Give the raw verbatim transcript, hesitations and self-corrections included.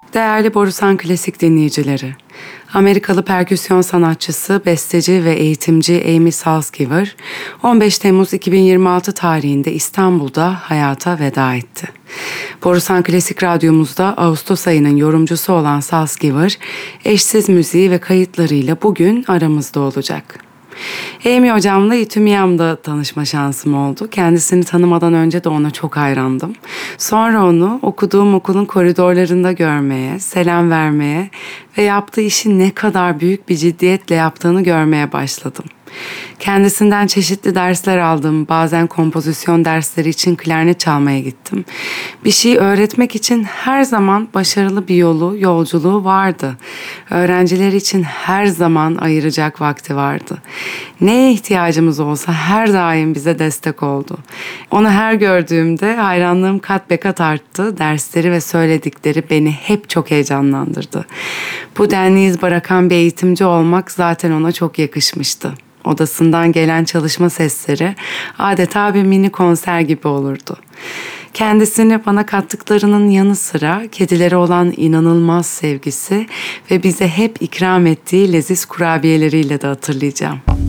Değerli Borusan Klasik dinleyicileri, Amerikalı perküsyon sanatçısı, besteci ve eğitimci Amy Salzgiver, on beş Temmuz iki bin yirmi altı tarihinde İstanbul'da hayata veda etti. Borusan Klasik Radyomuzda Ağustos ayının yorumcusu olan Salzgiver, eşsiz müziği ve kayıtlarıyla bugün aramızda olacak. Amy hocamla İTÜMİAM'da tanışma şansım oldu. Kendisini tanımadan önce de ona çok hayrandım. Sonra onu okuduğum okulun koridorlarında görmeye, selam vermeye ve yaptığı işi ne kadar büyük bir ciddiyetle yaptığını görmeye başladım. Kendisinden çeşitli dersler aldım. Bazen kompozisyon dersleri için klarnet çalmaya gittim. Bir şey öğretmek için her zaman başarılı bir yolu, yolculuğu vardı. Öğrenciler için her zaman ayıracak vakti vardı. Neye ihtiyacımız olsa her daim bize destek oldu. Onu her gördüğümde hayranlığım kat be kat arttı. Dersleri ve söyledikleri beni hep çok heyecanlandırdı. Bu denli iz bırakan bir eğitimci olmak zaten ona çok yakışmıştı. Odasından gelen çalışma sesleri adeta bir mini konser gibi olurdu. Kendisini bana kattıklarının yanı sıra kedilere olan inanılmaz sevgisi ve bize hep ikram ettiği leziz kurabiyeleriyle de hatırlayacağım.